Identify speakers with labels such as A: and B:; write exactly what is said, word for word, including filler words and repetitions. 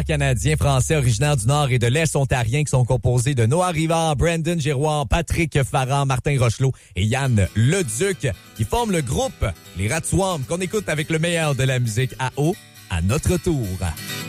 A: Canadiens, français, originaires du Nord et de l'Est ontariens qui sont composés de Noah Rivard, Brandon Giroir, Patrick Farran, Martin Rochelot et Yann Leduc qui forment le groupe Les Ratswam qu'on écoute avec le meilleur de la musique à eau à notre tour.